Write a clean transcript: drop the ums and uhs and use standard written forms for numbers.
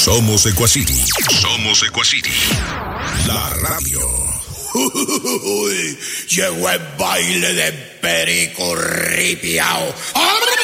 Somos Equacity. Somos Equacity. La radio. Llegó el baile de perico ripiao.